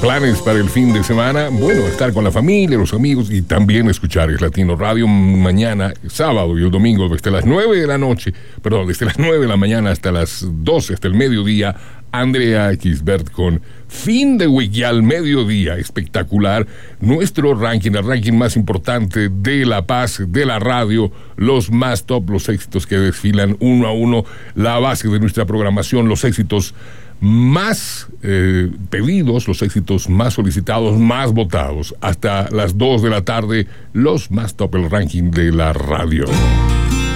Planes para el fin de semana, bueno, estar con la familia, los amigos y también escuchar Es Latino Radio mañana, sábado y el domingo desde las 9 de la noche, desde las 9 de la mañana hasta las 12, hasta el mediodía, Andrea Xbert con Fin de Week y al mediodía, espectacular, nuestro ranking, el ranking más importante de La Paz, de la radio, los más top, los éxitos que desfilan uno a uno, la base de nuestra programación, los éxitos más pedidos, los éxitos más solicitados, más votados, hasta las 2 de la tarde, los más top, el ranking de la radio.